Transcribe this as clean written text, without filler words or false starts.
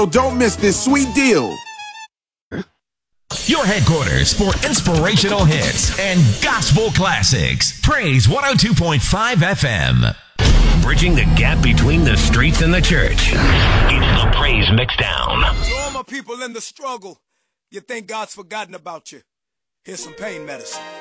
Don't miss this sweet deal. Your headquarters for inspirational hits and gospel classics. Praise 102.5 FM. Bridging the gap between the streets and the church. It's the Praise Mixdown. To all my people in the struggle, you think God's forgotten about you. Here's some pain medicine.